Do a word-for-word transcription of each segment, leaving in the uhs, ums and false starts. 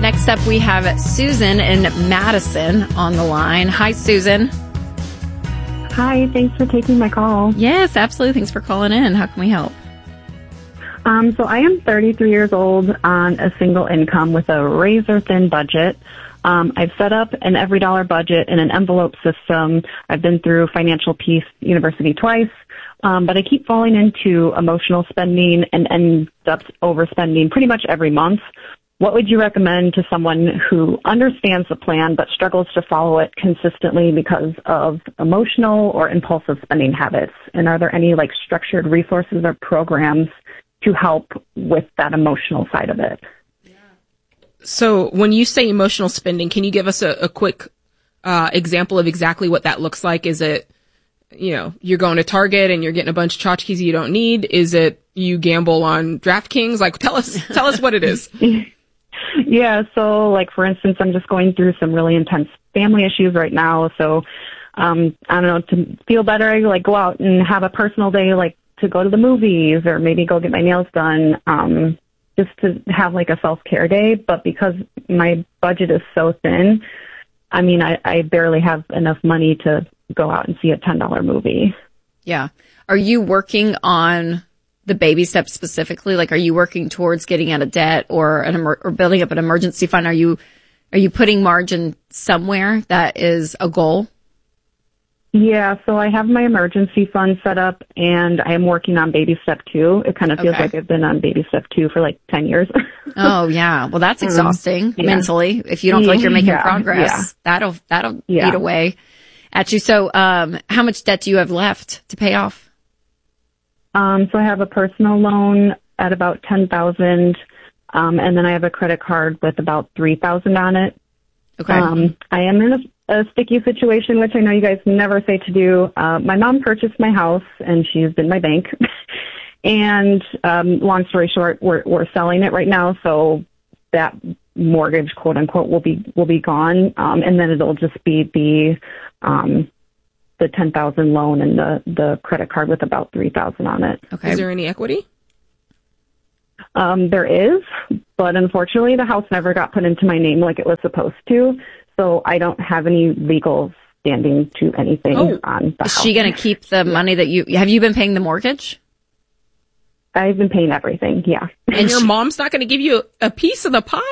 Next up, we have Susan in Madison on the line. Hi, Susan. Hi, thanks for taking my call. Yes, absolutely. Thanks for calling in. How can we help? Um, so I am thirty-three years old on a single income with a razor-thin budget. Um, I've set up an every dollar budget in an envelope system. I've been through Financial Peace University twice, um, but I keep falling into emotional spending and end up overspending pretty much every month. What would you recommend to someone who understands the plan but struggles to follow it consistently because of emotional or impulsive spending habits? And are there any like structured resources or programs to help with that emotional side of it? So when you say emotional spending, can you give us a, a quick uh, example of exactly what that looks like? Is it, you know, you're going to Target and you're getting a bunch of tchotchkes you don't need? Is it you gamble on DraftKings? Like, tell us, tell us what it is. Yeah, so like for instance, I'm just going through some really intense family issues right now. So um, I don't know, to feel better, I like go out and have a personal day, like to go to the movies or maybe go get my nails done, um, just to have like a self-care day. But because my budget is so thin, I mean, I, I barely have enough money to go out and see a ten dollar movie. Yeah. Are you working on the baby steps specifically? Like, are you working towards getting out of debt or an emer- or building up an emergency fund? Are you, are you putting margin somewhere that is a goal? Yeah, so I have my emergency fund set up and I am working on baby step two. It kind of feels Okay. like I've been on baby step two for like ten years. Oh, yeah. Well, that's exhausting um, yeah. mentally. If you don't feel like you're making Yeah, progress, yeah. that'll, that'll Yeah. eat away at you. So, um, how much debt do you have left to pay off? Um, so I have a personal loan at about ten thousand, um, and then I have a credit card with about three thousand on it. Okay. Um, I am in a, a sticky situation, which I know you guys never say to do. Uh, my mom purchased my house, and she's been my bank. and um, long story short, we're we're selling it right now, so that mortgage, quote unquote, will be will be gone, um, and then it'll just be the um, the ten thousand loan and the, the credit card with about three thousand on it. Okay. Is there any equity? Um, there is, but unfortunately the house never got put into my name like it was supposed to. So I don't have any legal standing to anything Oh. on the Is house. she going to keep the money that you, have you been paying the mortgage? I've been paying everything. Yeah. And, And your she- mom's not going to give you a, a piece of the pie?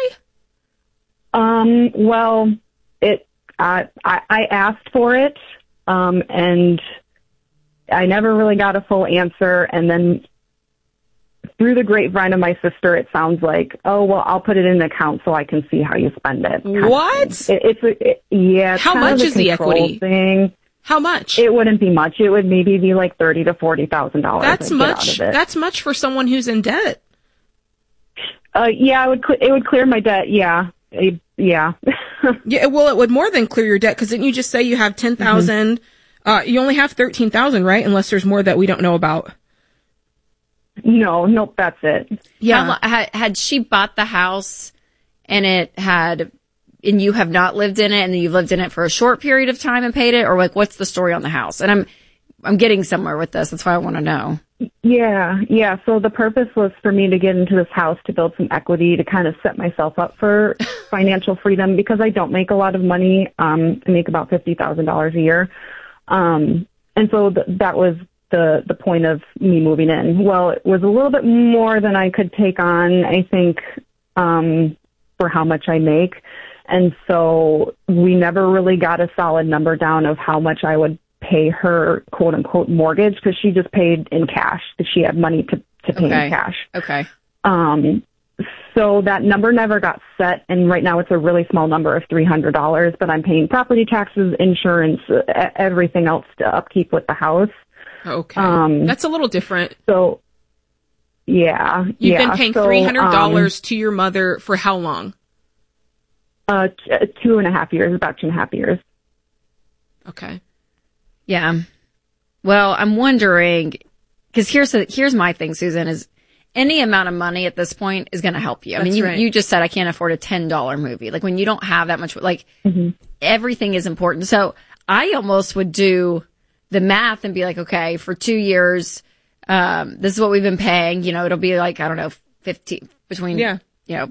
Um, well, it, I, I, I asked for it. Um, and I never really got a full answer. And then through the grapevine of my sister, it sounds like, oh, well, I'll put it in an account so I can see how you spend it. kind of What? thing. It, it's, a, it, yeah. It's How kind of much a is the control equity? thing. How much? It wouldn't be much. It would maybe be like thirty to forty thousand dollars. That's much. That's much for someone who's in debt. Uh, yeah, it would. Cl- it would clear my debt. Yeah, It- yeah. Yeah, well, it would more than clear your debt, because didn't you just say you have ten thousand? Mm-hmm. Uh, you only have thirteen thousand, right? Unless there's more that we don't know about. no, nope, that's it. Yeah. How, had, had she bought the house and it had, and you have not lived in it and you've lived in it for a short period of time and paid it, or like, what's the story on the house? And I'm, I'm getting somewhere with this. That's why I want to know. Yeah, yeah. So the purpose was for me to get into this house to build some equity to kind of set myself up for financial freedom, because I don't make a lot of money. Um, I make about fifty thousand dollars a year. Um, and so th- that was the, the point of me moving in. Well, it was a little bit more than I could take on, I think, um, for how much I make. And so we never really got a solid number down of how much I would pay her quote unquote mortgage, because she just paid in cash, because she had money to, to pay Okay. in cash. Okay. Um, so that number never got set, and right now it's a really small number of three hundred dollars, but I'm paying property taxes, insurance, uh, everything else to upkeep with the house. Okay, Um, that's a little different. So, yeah. You've yeah. been paying So, three hundred dollars um, to your mother for how long? uh, t- two and a half years, about two and a half years. Okay. Yeah. Well, I'm wondering, because here's the, here's my thing, Susan, is any amount of money at this point is going to help you. I mean, That's you, right. you just said I can't afford a ten dollar movie. Like when you don't have that much, like Mm-hmm. everything is important. So I almost would do the math and be like, okay, for two years, um, this is what we've been paying. You know, it'll be like, I don't know, fifteen between, Yeah. you know,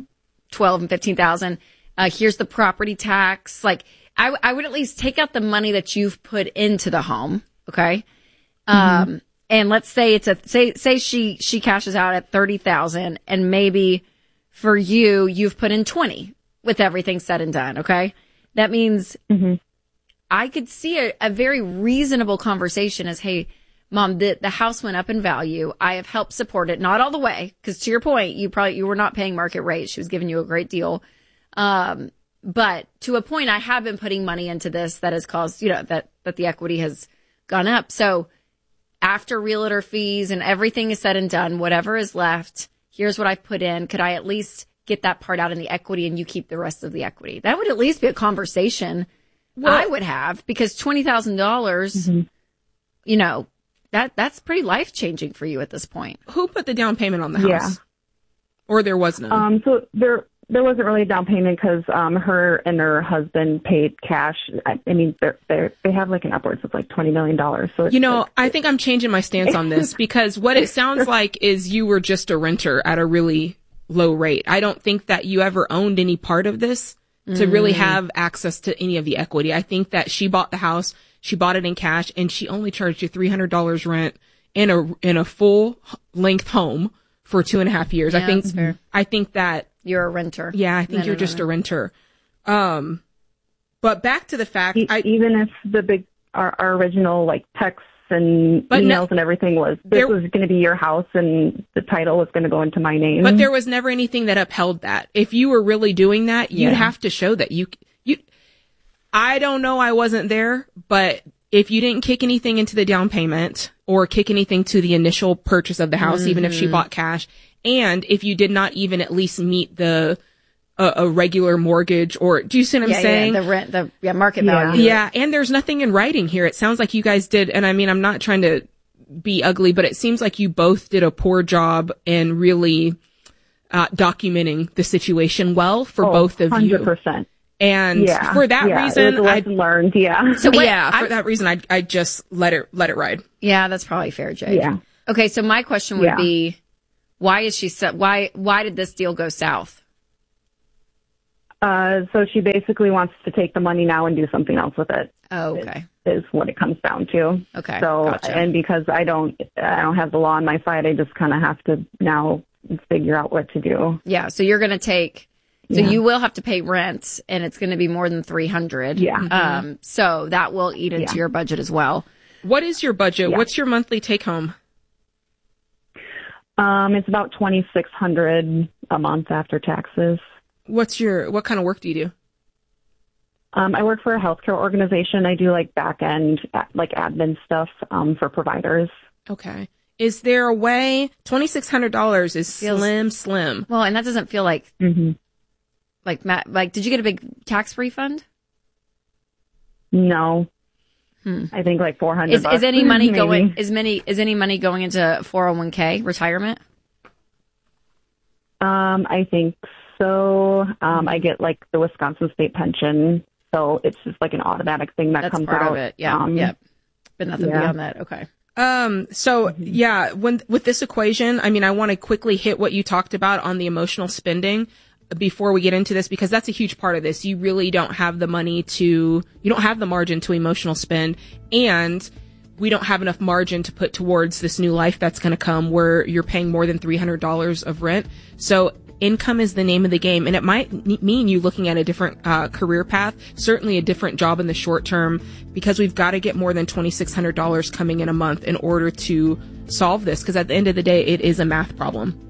twelve and fifteen thousand. Uh, here's the property tax. Like I, I would at least take out the money that you've put into the home. Okay. Mm-hmm. Um, and let's say it's a, say, say she, she cashes out at thirty thousand and maybe for you, you've put in twenty with everything said and done. Okay. That means mm-hmm. I could see a, a very reasonable conversation as, hey, Mom, the, the house went up in value. I have helped support it, not all the way. Cause to your point, you probably, you were not paying market rate. She was giving you a great deal. Um, but to a point, I have been putting money into this that has caused, you know, that, that the equity has gone up. So after realtor fees and everything is said and done, whatever is left, here's what I've put in. Could I at least get that part out in the equity and you keep the rest of the equity? That would at least be a conversation well, I would have, because twenty thousand dollars, mm-hmm. you know, that, that's pretty life changing for you at this point. Who put the down payment on the house? Yeah. Or there was none? Um, so there, There wasn't really a down payment because um, her and her husband paid cash. I, I mean, they're, they're, they have like an upwards of like twenty million dollars. So it's, you know, it's, I think I'm changing my stance on this because what it sounds like is you were just a renter at a really low rate. I don't think that you ever owned any part of this to mm. really have access to any of the equity. I think that she bought the house, she bought it in cash, and she only charged you three hundred dollars rent in a in a full length home for two and a half years. Yeah, I think that's fair. I think that. You're a renter. Yeah, I think no, you're no, just no, no. a renter. Um, but back to the fact, e- I, even if the big, our, our original like texts and emails no, and everything was, this there, was going to be your house and the title was going to go into my name. But there was never anything that upheld that. If you were really doing that, you'd yeah. have to show that you, you, I don't know, I wasn't there, but if you didn't kick anything into the down payment or kick anything to the initial purchase of the house, mm-hmm. even if she bought cash, and if you did not even at least meet the a, a regular mortgage, or do you see what I'm yeah, saying? Yeah, the rent, the yeah, market yeah. value. Yeah, and there's nothing in writing here. It sounds like you guys did, and I mean, I'm not trying to be ugly, but it seems like you both did a poor job in really uh, documenting the situation well for oh, both of one hundred you. percent. And yeah, for that yeah, reason, it was a lesson I learned. Yeah. So what, yeah, I, for that reason, I I just let it let it ride. Yeah, that's probably fair, Jake. Yeah. Okay, so my question would yeah. be, why is she so, why why did this deal go south? Uh, so she basically wants to take the money now and do something else with it. Oh, okay. Is, is what it comes down to. Okay. So, gotcha. and because I don't, I don't have the law on my side, I just kind of have to now figure out what to do. Yeah. So you're going to take, so yeah. you will have to pay rent and it's going to be more than three hundred. Yeah. Um, so that will eat into yeah. your budget as well. What is your budget? Yeah. What's your monthly take home? Um, it's about twenty-six hundred a month after taxes. What's your, what kind of work do you do? Um, I work for a healthcare organization. I do like back end, like admin stuff, um, for providers. Okay. Is there a way, twenty-six hundred dollars is Feels, slim, slim. Well, and that doesn't feel like, mm-hmm. like, Matt, like, did you get a big tax refund? No. Hmm. I think like four hundred Is, bucks, is any money maybe. going, is many, is any money going into four oh one k retirement? Um, I think so. Um, I get like the Wisconsin state pension. So it's just like an automatic thing that That's comes part out. of it. Yeah. Um, yep. But nothing yeah. beyond that. Okay. Um, so yeah, when, with this equation, I mean, I want to quickly hit what you talked about on the emotional spending before we get into this, because that's a huge part of this. You really don't have the money to, you don't have the margin to emotional spend, and we don't have enough margin to put towards this new life that's going to come where you're paying more than three hundred dollars of rent. So income is the name of the game, and it might mean you looking at a different uh, career path, certainly a different job in the short term, because we've got to get more than twenty-six hundred dollars coming in a month in order to solve this, because at the end of the day, it is a math problem.